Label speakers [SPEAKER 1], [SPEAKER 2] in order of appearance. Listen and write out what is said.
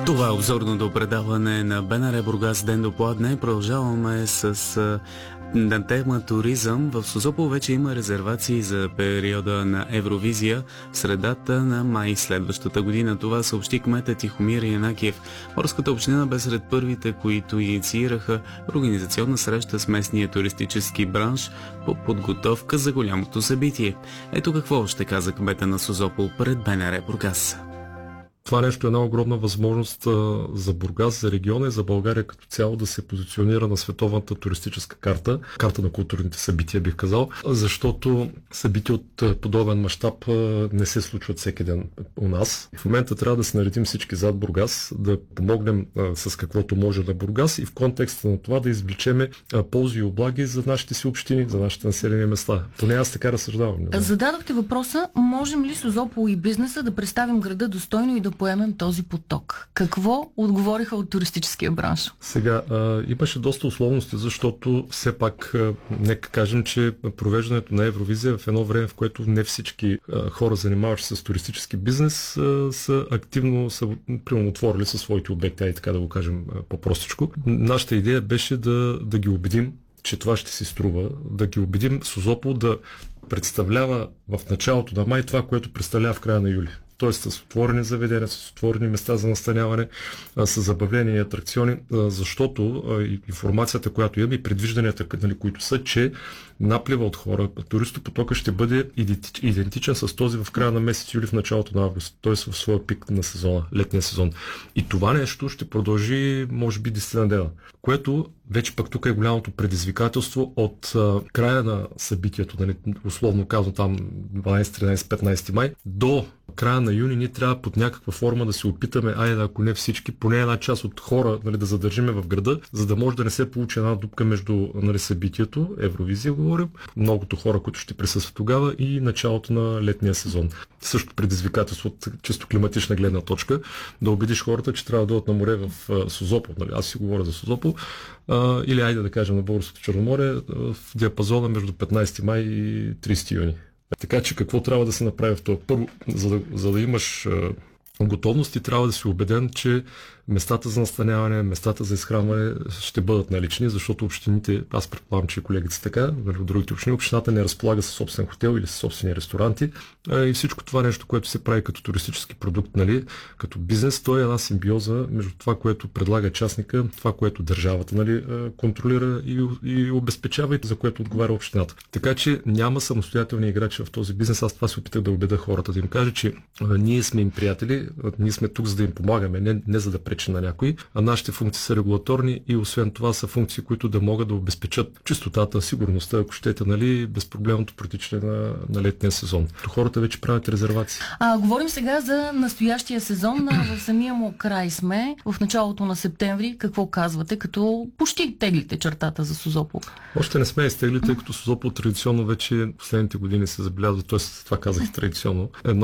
[SPEAKER 1] Това е обзорното предаване на БНР Бургас ден до пладне. Продължаваме с на тема туризъм. В Созопол вече има резервации за периода на Евровизия в средата на май следващата година. Това съобщи кметът Тихомир Янакиев. Морската община бе сред първите, които инициираха организационна среща с местния туристически бранш по подготовка за голямото събитие. Ето какво ще каза кмета на Созопол пред БНР Бургас.
[SPEAKER 2] Това нещо е една огромна възможност за Бургас, за региона и за България като цяло да се позиционира на световната туристическа карта на културните събития, бих казал, защото събития от подобен мащаб не се случват всеки ден у нас. В момента трябва да се наредим всички зад Бургас, да помогнем с каквото може на Бургас и в контекста на това да извлечеме ползи и облаги за нашите си общини, за нашите населени места. Поне аз така разсъждавам.
[SPEAKER 3] Зададохте въпроса, можем ли Созопол и бизнеса да представим града достойно и да поемем този поток? Какво отговориха от туристическия бранш?
[SPEAKER 2] Сега, имаше доста условности, защото все пак, нека кажем, че провеждането на Евровизия в едно време, в което не всички хора, занимаващи се с туристически бизнес, са активно примерно отворили със своите обекти, и така да го кажем по-простичко. Нашата идея беше да ги убедим, че това ще си струва, да ги убедим Созопол да представлява в началото на май това, което представлява в края на юли. Тоест с отворени заведения, с отворени места за настаняване, с забавления и атракциони, защото информацията, която имаме и предвижданията, които са, че наплива от хора, туристопотока ще бъде идентичен с този в края на месец юли, в началото на август, т.е. в своя пик на сезона, летния сезон. И това нещо ще продължи, може би, 10 дена, което вече пък тук е голямото предизвикателство от края на събитието, нали, условно казвам там 12, 13, 15 май, до края на юни ние трябва под някаква форма да се опитаме, ако не всички, поне една част от хора, нали, да задържиме в града, за да може да не се получи една дупка между, нали, събитието, Евровизия говорим, многото хора, които ще присъстват тогава и началото на летния сезон. Също предизвикателство от чисто климатична гледна точка, да убедиш хората, че трябва да дойдат на море в Созопол. Нали? Аз си говоря за Созопол. Или айде да кажем на Българското Черноморе в диапазона между 15 май и 30 юни. Така че какво трябва да се направи в това? Първо, за да имаш готовност, ти трябва да си убеден, че местата за настаняване, местата за изхранване ще бъдат налични, защото общините, аз предполагам, че колегите са така, в другите общини, общината не разполага със собствен хотел или със собствени ресторанти и всичко това нещо, което се прави като туристически продукт, нали, като бизнес, то е една симбиоза между това, което предлага частника, това, което държавата, нали, контролира и обезпечава и за което отговаря общината. Така че няма самостоятелни играчи в този бизнес. Аз това се опитах да убедя хората, да им кажа, че ние сме им приятели, ние сме тук за да им помагаме, не за да пречи на някой, а нашите функции са регулаторни и освен това са функции, които да могат да обезпечат чистотата, сигурността, ако щете, нали, безпроблемното протичане на летния сезон. Хората вече правят резервации.
[SPEAKER 3] Говорим сега за настоящия сезон. В самия му край сме, в началото на септември. Какво казвате, като почти теглите чертата за Созопол?
[SPEAKER 2] Още не сме изтегли, тъй като Созопол традиционно вече последните години се забелязва, т.е. това казах традиционно, едно